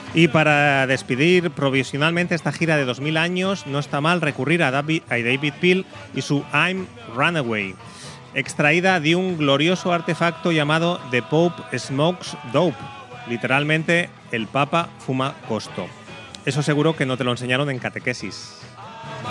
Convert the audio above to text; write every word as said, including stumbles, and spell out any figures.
Y para despedir provisionalmente esta gira de dos mil años, no está mal recurrir a David, a David Peel y su I'm Runaway, extraída de un glorioso artefacto llamado The Pope Smokes Dope, literalmente el Papa fuma costo. Eso seguro que no te lo enseñaron en catequesis.